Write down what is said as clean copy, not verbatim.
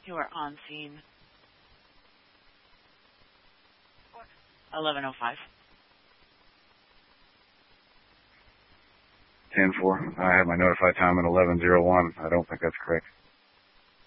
You are on scene. 11:05. 10-4. I have my notified time at 11:01. I don't think that's correct.